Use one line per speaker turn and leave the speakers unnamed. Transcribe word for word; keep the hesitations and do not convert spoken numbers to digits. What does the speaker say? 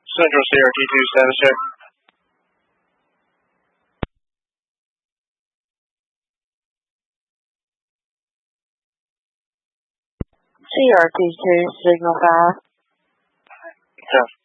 Central C R T two status check.
C R T two, Signal five.
Yes.